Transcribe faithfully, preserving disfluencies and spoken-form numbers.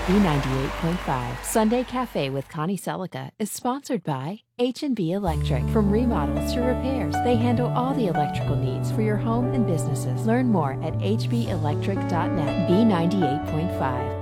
B ninety-eight point five Sunday Cafe with Connie Selica is sponsored by H and B Electric. From remodels to repairs, they handle all the electrical needs for your home and businesses. Learn more at h b electric dot net. B ninety-eight point five.